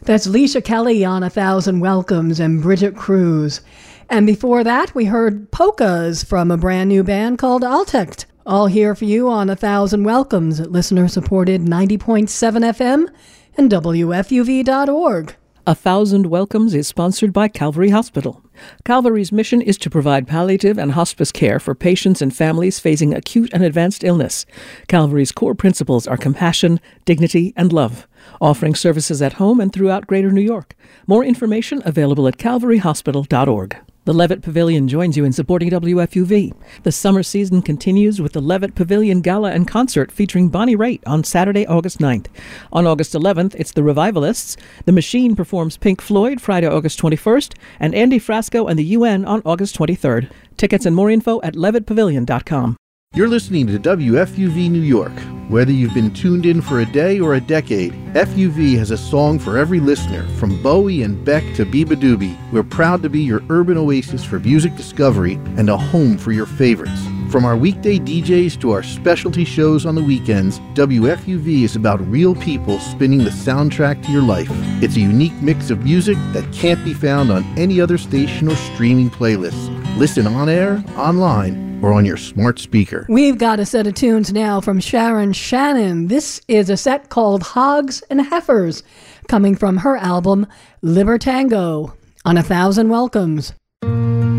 That's Leisha Kelly on 1,000 Welcomes and Bridget Cruz. And before that, we heard Polkas from a brand new band called Altect. All here for you on 1,000 Welcomes at listener-supported 90.7 FM and WFUV.org. 1,000 Welcomes is sponsored by Calvary Hospital. Calvary's mission is to provide palliative and hospice care for patients and families facing acute and advanced illness. Calvary's core principles are compassion, dignity, and love, offering services at home and throughout Greater New York. More information available at calvaryhospital.org. The Levitt Pavilion joins you in supporting WFUV. The summer season continues with the Levitt Pavilion Gala and Concert featuring Bonnie Raitt on Saturday, August 9th. On August 11th, it's the Revivalists. The Machine performs Pink Floyd Friday, August 21st, and Andy Frasco and the UN on August 23rd. Tickets and more info at levittpavilion.com. You're listening to WFUV New York. Whether you've been tuned in for a day or a decade, FUV has a song for every listener, from Bowie and Beck to Biba Doobie. We're proud to be your urban oasis for music discovery and a home for your favorites. From our weekday DJs to our specialty shows on the weekends, WFUV is about real people spinning the soundtrack to your life. It's a unique mix of music that can't be found on any other station or streaming playlist. Listen on air, online, or on your smart speaker. We've got a set of tunes now from Sharon Shannon. This is a set called Hogs and Heifers, coming from her album Libertango on 1,000 Welcomes.